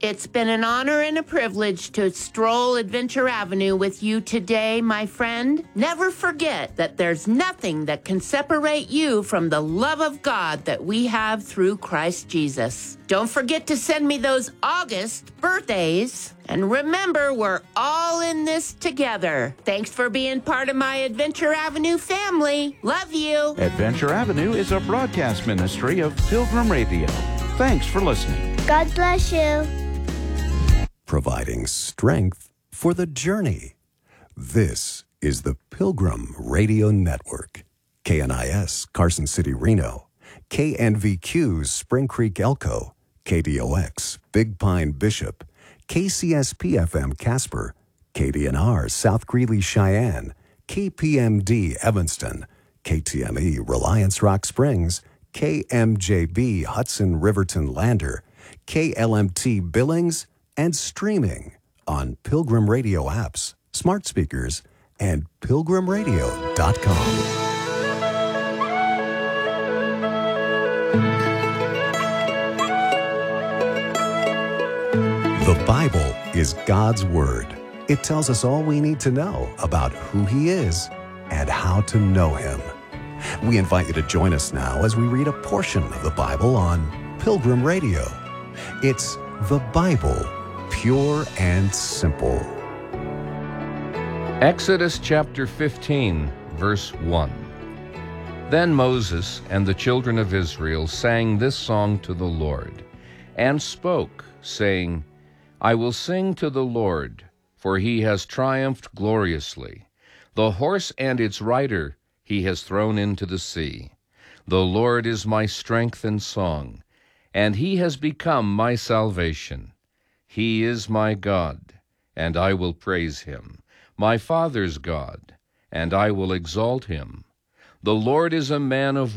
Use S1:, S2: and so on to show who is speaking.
S1: It's been an honor and a privilege to stroll Adventure Avenue with you today, my friend. Never forget that there's nothing that can separate you from the love of God that we have through Christ Jesus. Don't forget to send me those August birthdays. And remember, we're all in this together. Thanks for being part of my Adventure Avenue family. Love you.
S2: Adventure Avenue is a broadcast ministry of Pilgrim Radio. Thanks for listening.
S3: God bless you.
S4: Providing strength for the journey. This is the Pilgrim Radio Network. KNIS, Carson City, Reno. KNVQ, Spring Creek, Elko. KDOX, Big Pine, Bishop. KCSP-FM, Casper. KDNR, South Greeley, Cheyenne. KPMD, Evanston. KTME, Reliance Rock Springs. KMJB, Hudson, Riverton, Lander. KLMT, Billings, and streaming on Pilgrim Radio apps, smart speakers, and pilgrimradio.com. The Bible is God's Word. It tells us all we need to know about who He is and how to know Him. We invite you to join us now as we read a portion of the Bible on Pilgrim Radio. It's the Bible, pure and simple.
S5: Exodus chapter 15, verse 1. Then Moses and the children of Israel sang this song to the Lord, and spoke, saying, I will sing to the Lord, for he has triumphed gloriously. The horse and its rider he has thrown into the sea. The Lord is my strength and song, and he has become my salvation. He is my God, and I will praise him, my father's God, and I will exalt him. The Lord is a man of